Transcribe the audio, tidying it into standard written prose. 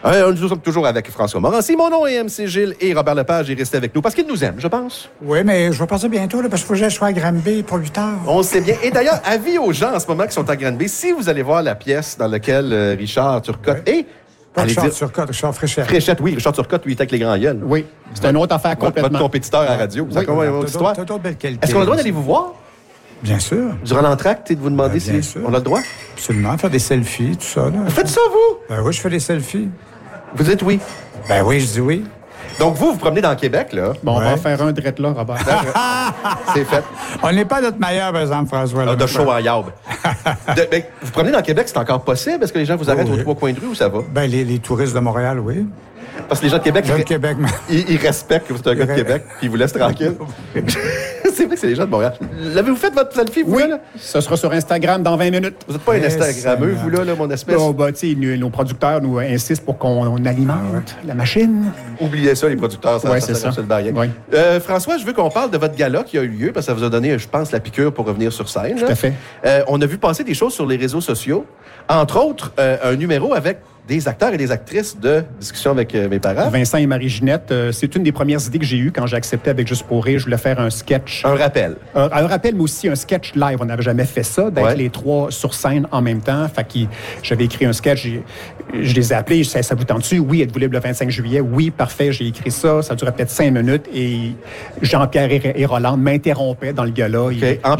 Nous sommes toujours avec François Morancy. Mon nom est MC Gilles et Robert Lepage est resté avec nous parce qu'il nous aime, je pense. Oui, mais je vais partir bientôt là, parce qu'il faut que je sois à Granby pour 8 heures. On sait bien. Et d'ailleurs, avis aux gens en ce moment qui sont à Granby, si vous allez voir la pièce dans laquelle Richard Turcotte et... Richard Turcotte, Richard Fréchette. Fréchette, oui. Richard Turcotte, lui, il était avec les grands gueules. Oui. C'est une autre affaire complètement. Votre compétiteur à la radio. Vous avez une autre histoire. T'as d'autres belles qualités. Est-ce qu'on a le droit d'aller vous voir? Bien sûr. Durant l'entracte, de vous demander bien si sûr. on a le droit? Absolument. Faire des selfies, tout ça. Là. Vous faites ça, vous? Ben oui, je fais des selfies. Vous dites oui. Ben oui, je dis oui. Donc, vous promenez dans Québec, là. Bon, on va en faire un drette là, Robert. C'est fait. On n'est pas notre meilleur, par exemple, François. Là, De show en yaube. Vous promenez dans Québec, c'est encore possible? Est-ce que les gens vous arrêtent aux 3 coins de rue ou ça va? Ben, les touristes de Montréal, oui. Parce que les gens de Québec, ils respectent que vous êtes un gars de Québec puis ils vous laissent tranquille. C'est vrai que c'est les gens de Montréal. L'avez-vous fait votre selfie, vous, là? Ce sera sur Instagram dans 20 minutes. Vous n'êtes pas un Instagrammeux, vous, là, mon espèce? Bon, tu sais, nos producteurs nous insistent pour qu'on alimente la machine. Oubliez ça, les producteurs, ça c'est ça. Oui. François, je veux qu'on parle de votre gala qui a eu lieu, parce que ça vous a donné, je pense, la piqûre pour revenir sur scène. Tout à fait. On a vu passer des choses sur les réseaux sociaux, entre autres, un numéro avec des acteurs et des actrices de discussion avec mes parents. Vincent et Marie-Ginette, c'est une des premières idées que j'ai eues quand j'ai accepté avec Juste pour rire. Je voulais faire un sketch. Un rappel. Un rappel, mais aussi un sketch live. On n'avait jamais fait ça, d'être les 3 sur scène en même temps. Fait que j'avais écrit un sketch. Je les ai appelés. Ça vous tente-tu? Oui, êtes-vous libre le 25 juillet? Oui, parfait. J'ai écrit ça. Ça durait peut-être 5 minutes. Et Jean-Pierre et Roland m'interrompaient dans le gala. Okay.